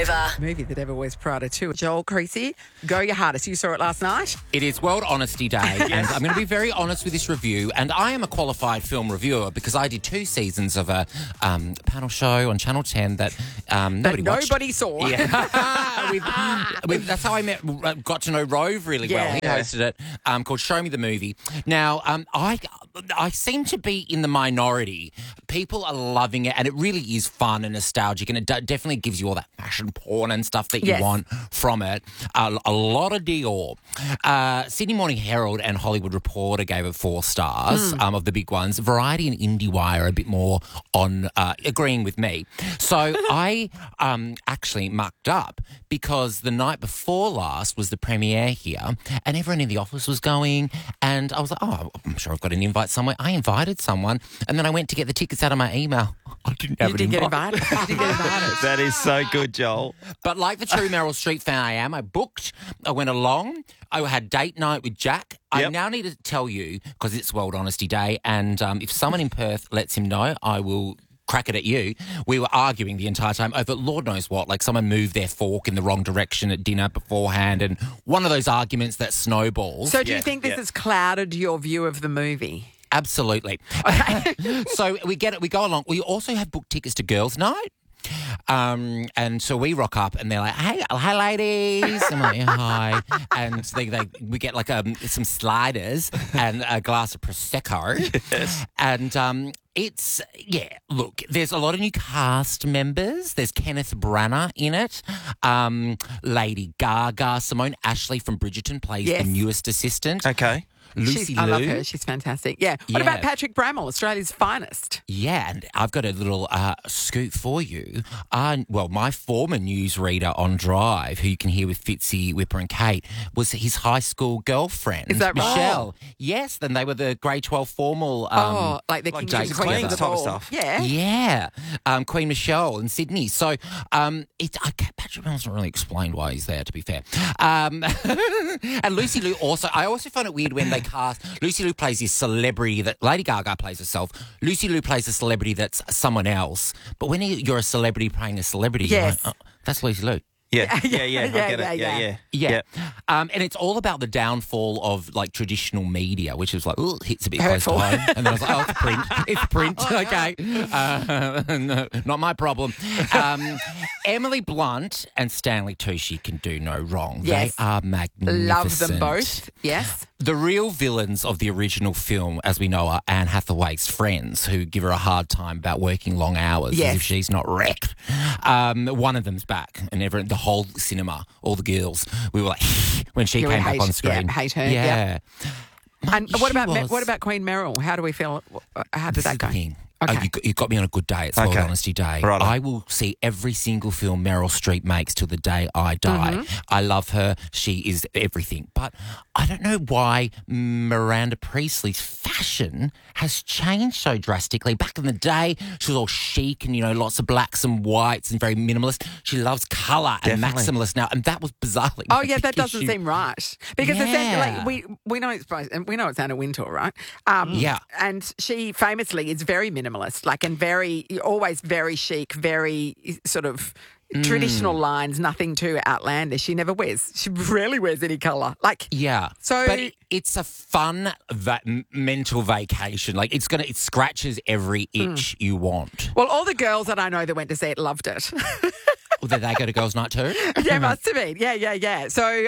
Nova. Movie that ever wears Prada too. Joel Creasy, go your hardest. You saw it last night? It is World Honesty Day, and I'm going to be very honest with this review. And I am a qualified film reviewer because I did 2 seasons of a panel show on Channel 10 that nobody watched. Nobody saw. Yeah. That's how I got to know Rove really well. He hosted it, called Show Me the Movie. Now, I seem to be in the minority. People are loving it, and it really is fun and nostalgic, and it definitely gives you all that fashion porn and stuff that you want from it. A lot of Dior. Sydney Morning Herald and Hollywood Reporter gave it 4 stars of the big ones. Variety and IndieWire are a bit more on agreeing with me. So I actually mucked up because the night before last was the premiere here, and everyone in the office was going, and I was like, oh, I'm sure I've got an invite somewhere. I invited someone, and then I went to get the tickets out of my email. I didn't have You didn't get invited. You didn't get invited. That is so good, Joel. But like the true Meryl Streep fan I am, I booked, I went along, I had date night with Jack. I now need to tell you, because it's World Honesty Day, and if someone in Perth lets him know, I will crack it at you. We were arguing the entire time over Lord knows what, like someone moved their fork in the wrong direction at dinner beforehand, and one of those arguments that snowballs. So do you think this has clouded your view of the movie? Absolutely. So we get it. We go along. We also have booked tickets to girls' night. And so we rock up and they're like, hey ladies. I'm like, yeah, hi. And we get like some sliders and a glass of Prosecco. Yes. And look, there's a lot of new cast members. There's Kenneth Branagh in it. Lady Gaga, Simone Ashley from Bridgerton plays the newest assistant. Okay. Lucy I Liu. love her. She's fantastic. Yeah. What about Patrick Bramall, Australia's finest? Yeah, and I've got a little scoop for you. My former newsreader on Drive, who you can hear with Fitzy, Whipper and Kate, was his high school girlfriend, Is that right? Michelle. Yes, then they were the grade 12 formal. Like the like King James and Queen Queen of the type of Ball. stuff. Yeah. Yeah, Queen Michelle in Sydney. So Patrick Bramall's not really explained why he's there, to be fair. And Lucy Liu also, I also find it weird when they cast, Lucy Liu plays this celebrity that Lady Gaga plays herself. Lucy Liu plays a celebrity that's someone else. But when you're a celebrity playing a celebrity, you're like, oh, that's Lucy Liu. Yeah. I get it. Yeah. And it's all about the downfall of like traditional media, which is like, oh, hits a bit close to home. And then I was like, oh, it's print. It's print. Okay. No, not my problem. Emily Blunt and Stanley Tucci can do no wrong. Yes. They are magnificent. Love them both. Yes. The real villains of the original film, as we know, are Anne Hathaway's friends who give her a hard time about working long hours as if she's not wrecked. One of them's back, and the whole cinema, all the girls, we were like, when she came back on screen. Yeah, hate her. Yeah. And what about Queen Meryl? How do we feel? How did that go? Okay. You got me on a good day. It's World Honesty Day. Right. I will see every single film Meryl Streep makes till the day I die. I love her. She is everything. But I don't know why Miranda Priestley's fashion has changed so drastically. Back in the day, she was all chic and, lots of blacks and whites and very minimalist. She loves colour and maximalist now, and that was bizarrely. Oh, yeah, that doesn't seem right. Because essentially, we know it's Anna Wintour, right? And she famously is very minimalist, and always very chic, very sort of traditional lines, nothing too outlandish. She rarely wears any colour. But it's a fun mental vacation. Like it scratches every itch you want. Well, all the girls that I know that went to see it loved it. Well, did they go to girls' night too? Yeah, must have been. Yeah. So,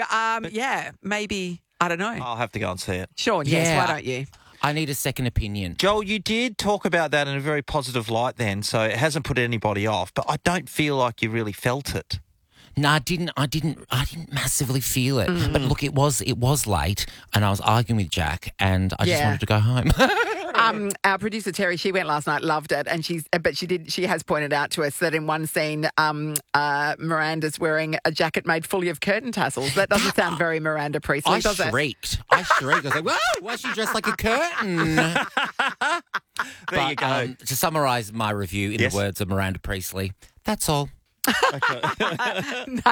maybe, I don't know. I'll have to go and see it. Sean, yes, why don't you? I need a second opinion. Joel, you did talk about that in a very positive light then, so it hasn't put anybody off, but I don't feel like you really felt it. No, I didn't massively feel it. But look, it was late, and I was arguing with Jack, and I just wanted to go home. Our producer Terry, she went last night, loved it, and she has pointed out to us that in one scene, Miranda's wearing a jacket made fully of curtain tassels. That doesn't sound very Miranda Priestley, does it? I shrieked. I was like, whoa, why is she dressed like a curtain? There you go. To summarise my review in the words of Miranda Priestley, that's all. Okay.